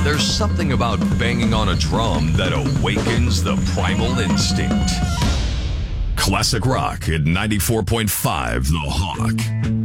There's something about banging on a drum that awakens the primal instinct. Classic rock at 94.5 The Hawk.